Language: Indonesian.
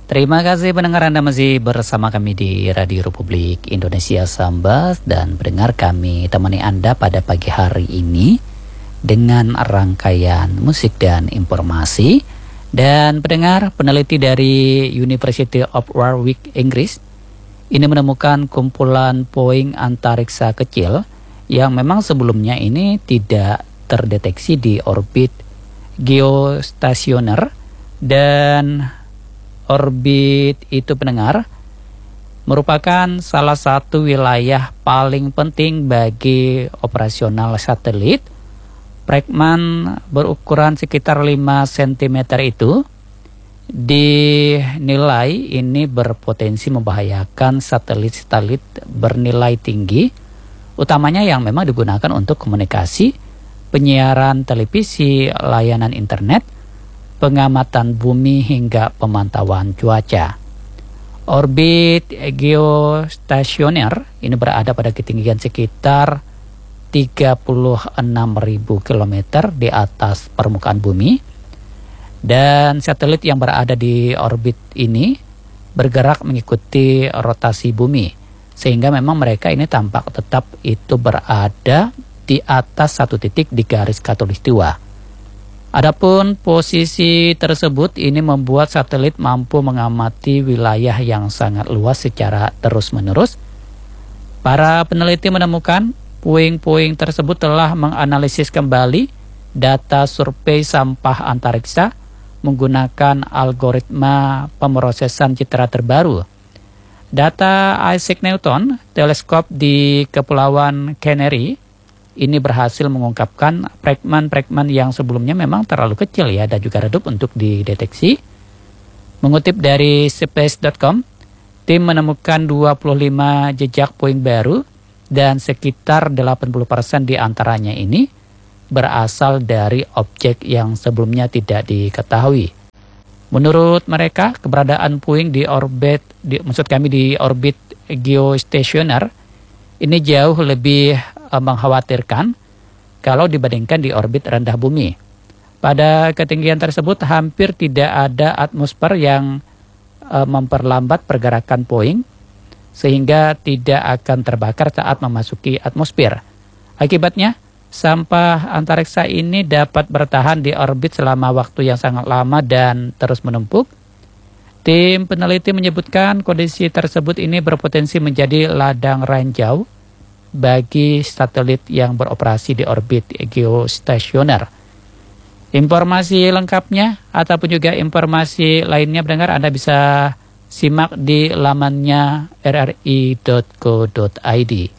Terima kasih pendengar, Anda masih bersama kami di Radio Republik Indonesia Sambas, dan pendengar, kami temani Anda pada pagi hari ini dengan rangkaian musik dan informasi. Dan pendengar, peneliti dari University of Warwick, Inggris ini menemukan kumpulan puing antariksa kecil yang memang sebelumnya ini tidak terdeteksi di orbit geostasioner. Dan orbit itu, pendengar, merupakan salah satu wilayah paling penting bagi operasional satelit. Fragmen berukuran sekitar 5 cm itu dinilai ini berpotensi membahayakan satelit-satelit bernilai tinggi, utamanya yang memang digunakan untuk komunikasi, penyiaran televisi, layanan internet, pengamatan bumi hingga pemantauan cuaca. Orbit geostasioner ini berada pada ketinggian sekitar 36.000 km di atas permukaan bumi, dan satelit yang berada di orbit ini bergerak mengikuti rotasi bumi, sehingga memang mereka ini tampak tetap itu berada di atas satu titik di garis khatulistiwa. Adapun posisi tersebut ini membuat satelit mampu mengamati wilayah yang sangat luas secara terus-menerus. Para peneliti menemukan puing-puing tersebut telah menganalisis kembali data survei sampah antariksa menggunakan algoritma pemrosesan citra terbaru. Data Isaac Newton teleskop di Kepulauan Canary ini berhasil mengungkapkan fragmen-fragmen yang sebelumnya memang terlalu kecil ya dan juga redup untuk dideteksi. Mengutip dari space.com, tim menemukan 25 jejak puing baru dan sekitar 80% di antaranya ini berasal dari objek yang sebelumnya tidak diketahui. Menurut mereka, keberadaan puing di orbit geostasioner ini jauh lebih mengkhawatirkan kalau dibandingkan di orbit rendah bumi. Pada ketinggian tersebut hampir tidak ada atmosfer yang memperlambat pergerakan puing, sehingga tidak akan terbakar saat memasuki atmosfer. Akibatnya, sampah antariksa ini dapat bertahan di orbit selama waktu yang sangat lama dan terus menumpuk. Tim peneliti menyebutkan kondisi tersebut ini berpotensi menjadi ladang ranjau bagi satelit yang beroperasi di orbit geostasioner. Informasi lengkapnya ataupun juga informasi lainnya, pendengar, Anda bisa simak di lamannya rri.co.id.